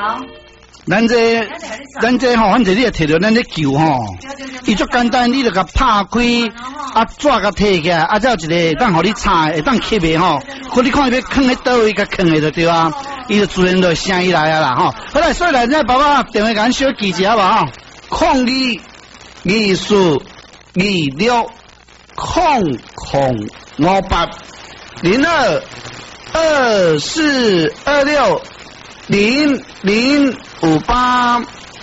好。 咱这吼，反正你也摕到咱这球吼，伊足简单，你就甲拍开，纸甲摕起来，再有一个当互你插，会当吸的吼。看你看要放喺倒位，甲放的就对啊，伊就自然就升起来啊啦吼。好来，所以来，咱爸爸电话甲咱小记一下吧吼。抗议260058 0224260058。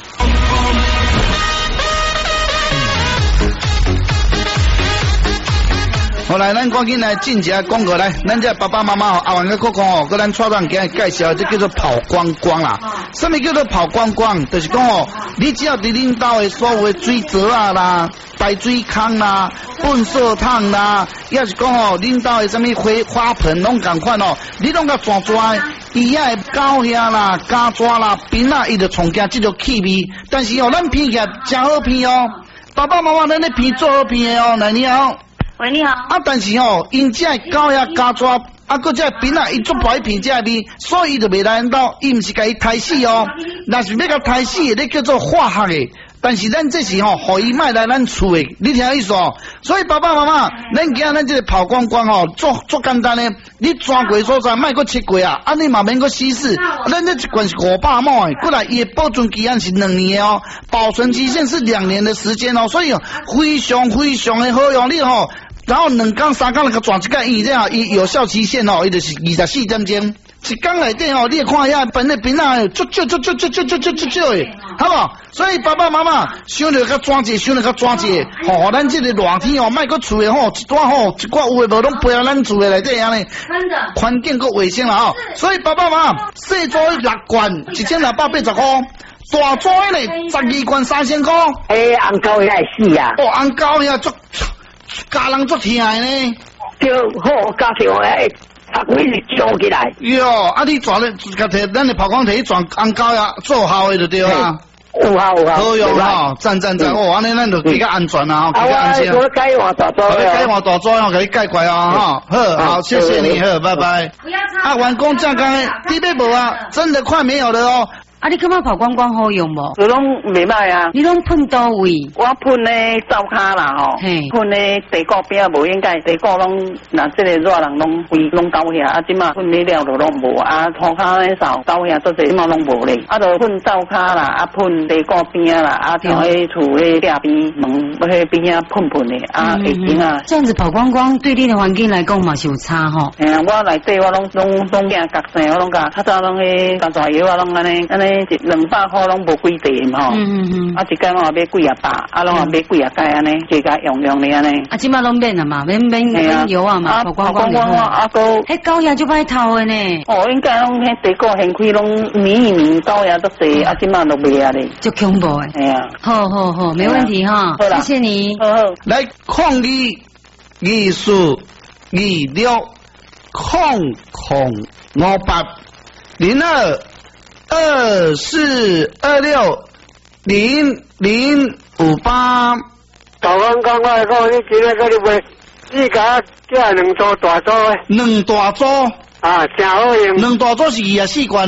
好来，咱赶紧来进一下广告来，咱这爸爸妈妈阿王个哥哥哦，跟咱蔡总给咱介绍，这叫做跑光光啦。什么叫做跑光光？就是讲哦，你只要伫恁兜的所有的水槽啊啦、排水坑啦、粪扫桶啦，也是讲哦，恁兜的什么花盆拢共款哦，你拢甲抓抓，伊也会狗遐啦、家抓啦、边啊，伊就创惊这种气味。但是哦，咱片起来真好片哦，爸爸妈妈咱咧片做好片的哦，来你好。 喂，你好。 但是吼，因这狗呀、家抓，搁这边啊，伊做白片这味，所以伊就袂来咱兜，伊毋是甲伊杀死哦。若是要甲杀死的，你叫做化学的。但是咱这是吼，互伊卖来咱厝的，你听意思哦。所以爸爸妈妈，咱今仔咱这个跑光光吼，做简单的，你抓过所在，莫搁切过啊，你嘛免搁稀释。咱这一罐是500毛的，过来伊的保存期限是2年的哦，保存期限是2年的时间哦，所以哦，非常非常的好用，你吼。然后2天3天那个转一个，伊这样伊有效期限哦，伊就是24点钟。一天内底哦，你看遐本那边啊，足的，好不好？所以爸爸妈妈想着较专一，想着较专一，吼，咱这个热天哦，莫搁厝的吼，一寡吼，一寡有的无拢飞到咱厝的内底安尼， 真的， 环境搁卫生啦吼。所以爸爸妈妈，小组6罐1680块。大组的呢，12罐3000块。 红狗遐会死啊！ 哦，红狗遐足。家人足疼的呢， 就好加上诶，规日揪起来。 哟，你转咧，甲摕咱的跑光摕去转红狗呀，做效的就对啦。 有效， 好用哈，赞！哦，安尼咱就比较安全啦，比较安心。 我改换大组， 改换大组，我给你改过啊，哈，好，谢谢你，好，拜拜。 不要插。 完工这样刚才地贝无啊，真的快没有了哦。 你感觉跑光光好用无？ 我拢袂歹啊。 你拢喷倒位？ 我喷咧灶骹啦吼，喷咧地锅边无应该，地锅拢若即个热人拢规拢倒遐，即马喷咧了就拢无，涂骹咧扫倒遐做者即马拢无咧，就喷灶骹啦，喷地锅边啦，像迄厝迄壁边门迄边啊喷的，会经啊。 这样子跑光光对你的环境来讲嘛是有差吼。 我内底我拢惊角生，我拢甲较早拢迄甘蔗油啊，拢安尼。200块拢无几地吼，一间我买几啊百，拢买几啊盖安尼，加加用咧安尼。 即马拢免啊嘛，免油啊嘛，跑光光个。 迄狗也就歹偷的呢。 哦，应该拢迄地锅现开拢年狗也都济，即马都袂啊咧。 就恐怖诶。 系啊。 好，没问题哈。谢谢你。 好。 来抗议260058 0224260058。 大公讲我来讲，你今日个你卖，你甲这2组大组诶。 2大组真好用。 2大组是24罐。